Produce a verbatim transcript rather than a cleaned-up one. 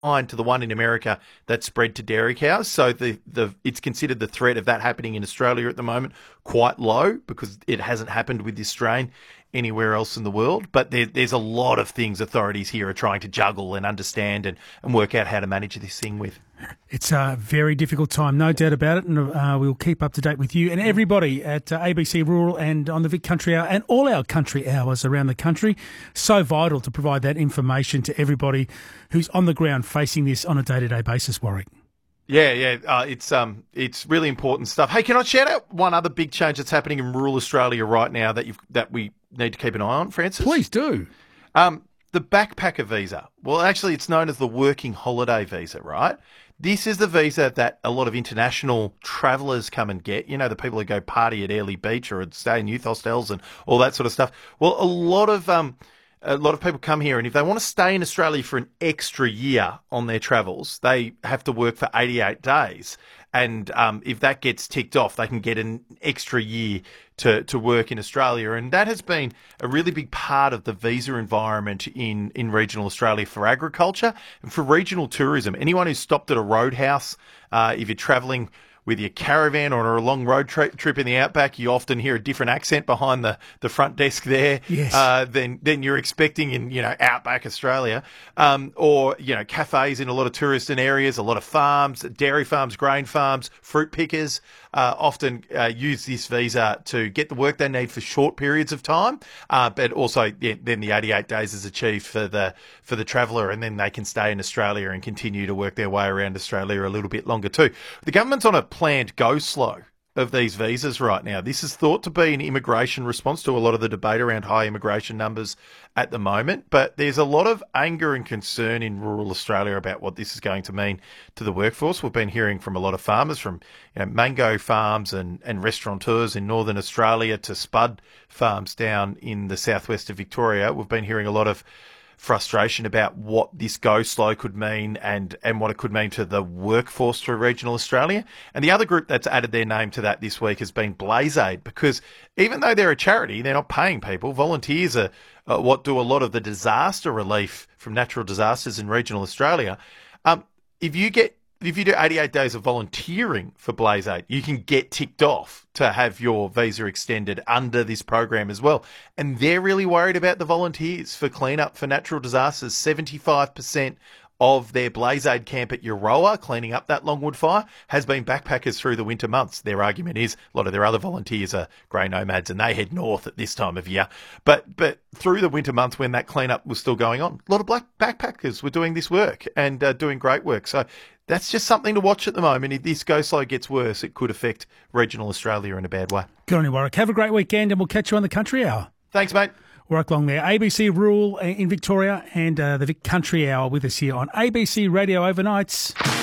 to the one in America that spread to dairy cows. So the, the it's considered the threat of that happening in Australia at the moment quite low because it hasn't happened with this strain anywhere else in the world. But there, there's a lot of things authorities here are trying to juggle and understand and, and work out how to manage this thing with. It's a very difficult time, no doubt about it, and uh, we'll keep up to date with you and everybody at uh, A B C Rural and on the Vic Country Hour and all our country hours around the country. So vital to provide that information to everybody who's on the ground facing this on a day-to-day basis, Warwick. Yeah, yeah, uh, it's um, it's really important stuff. Hey, can I shout out one other big change that's happening in rural Australia right now that you've that we need to keep an eye on, Francis? Please do. Um, the backpacker visa. Well, actually, it's known as the working holiday visa, right? This is the visa that a lot of international travellers come and get. You know, the people who go party at Airlie Beach or stay in youth hostels and all that sort of stuff. Well, a lot of um, a lot of people come here, and if they want to stay in Australia for an extra year on their travels, they have to work for eighty-eight days. And um, if that gets ticked off, they can get an extra year to, to work in Australia. And that has been a really big part of the visa environment in, in regional Australia for agriculture and for regional tourism. Anyone who's stopped at a roadhouse, uh, if you're travelling with your caravan or a long road tri- trip in the outback, you often hear a different accent behind the, the front desk there yes. uh, than than you're expecting in, you know, outback Australia. Um, or, you know, cafes in a lot of tourism areas, a lot of farms, dairy farms, grain farms, fruit pickers uh, often uh, use this visa to get the work they need for short periods of time. Uh, but also yeah, then the eighty-eight days is achieved for the for the traveller, and then they can stay in Australia and continue to work their way around Australia a little bit longer too. The government's on a planned go slow of these visas right now. This is thought to be an immigration response to a lot of the debate around high immigration numbers at the moment, but there's a lot of anger and concern in rural Australia about what this is going to mean to the workforce. We've been hearing from a lot of farmers, from you know, mango farms and, and restaurateurs in northern Australia to spud farms down in the southwest of Victoria. We've been hearing a lot of frustration about what this go slow could mean and, and what it could mean to the workforce through regional Australia. And the other group that's added their name to that this week has been Blaze Aid, because even though they're a charity, they're not paying people. Volunteers are uh, what do a lot of the disaster relief from natural disasters in regional Australia. Um, if you get If you do eighty-eight days of volunteering for Blaze Aid, you can get ticked off to have your visa extended under this program as well. And they're really worried about the volunteers for cleanup for natural disasters. seventy-five percent of their Blaze Aid camp at Euroa, cleaning up that Longwood fire, has been backpackers through the winter months. Their argument is a lot of their other volunteers are grey nomads and they head north at this time of year. But but through the winter months when that cleanup was still going on, a lot of black backpackers were doing this work and uh, doing great work. So that's just something to watch at the moment. If this go slow gets worse, it could affect regional Australia in a bad way. Good on you, Warwick. Have a great weekend and we'll catch you on the Country Hour. Thanks, mate. Warwick Long there. A B C Rural in Victoria and uh, the Vic Country Hour with us here on A B C Radio Overnights.